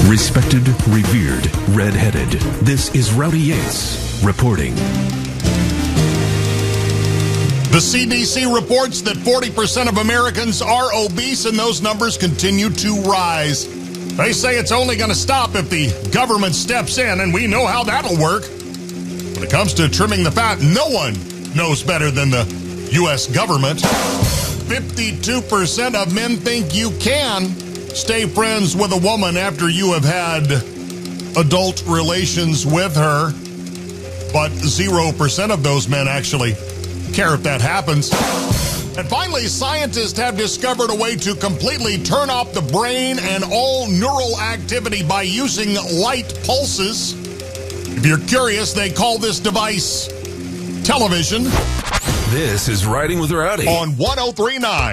Respected, revered, red-headed. This is Rowdy Yates reporting. The CDC reports that 40% of Americans are obese, and those numbers continue to rise. They say it's only going to stop if the government steps in, and we know how that'll work. When it comes to trimming the fat, no one knows better than the U.S. government. 52% of men think you can stay friends with a woman after you have had adult relations with her, but 0% of those men actually care if that happens. And finally, scientists have discovered a way to completely turn off the brain and all neural activity by using light pulses. If you're curious, they call this device television. This is Riding with Rowdy on 103.9.